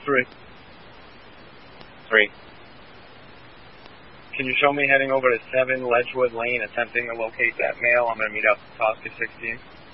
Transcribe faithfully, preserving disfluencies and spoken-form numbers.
Three. Three. Can you show me heading over to seven Ledgewood Lane, attempting to locate that male? I'm going to meet up Tosca sixteen.